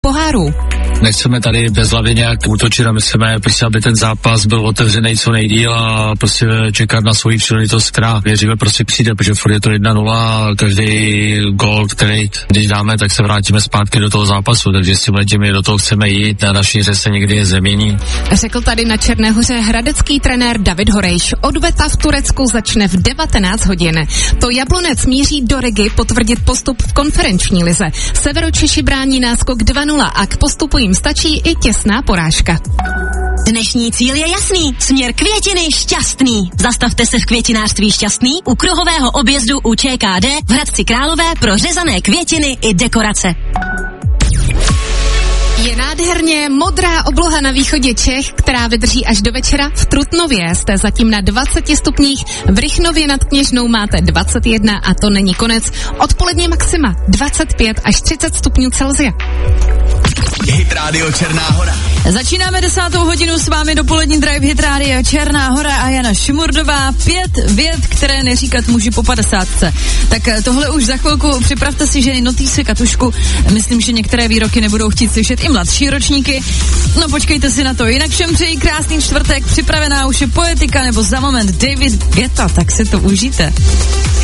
poháru. Nechceme tady bezhlavě nějak útočit a my chceme prostě, aby ten zápas byl otevřený co nejdýl a prostě čekat na svou příležitost, která věříme prostě přijde, protože furt je to 1-0 a každý gól, který když dáme, tak se vrátíme zpátky do toho zápasu, takže s tímhletím do toho chceme jít, na naší hře se někdy změní. Řekl tady na Černé Hoře hradecký trenér David Horejš. Odveta v Turecku začne v 19 hodin. To Jablonec míří do Rigi potvrdit postup v konferenční lize. Severočeši brání náskok 2-0 a k postupu jim stačí i těsná porážka. Dnešní cíl je jasný. Směr Květiny Šťastný. Zastavte se v květinářství Šťastný u kruhového objezdu u ČKD v Hradci Králové pro řezané květiny i dekorace. Je nádherně modrá obloha na východě Čech, která vydrží až do večera. V Trutnově jste zatím na 20 stupních, v Rychnově nad Kněžnou máte 21 a to není konec. Odpoledně maxima 25 až 30 stupňů Celsia. Hit Radio Černá Hora. Začínáme 10. hodinu s vámi dopolední drive Hit Radio Černá Hora a Jana Šimurdová. 5 vět, které neříkat muži po 50. Tak tohle už za chvilku, připravte si ženy, notýsy, katušku. Myslím, že některé výroky nebudou chtít slyšet i mladší ročníky. No počkejte si na to. Jinak všem přeji krásný čtvrtek, připravená už je poetika nebo za moment David Guetta, tak si to užijte.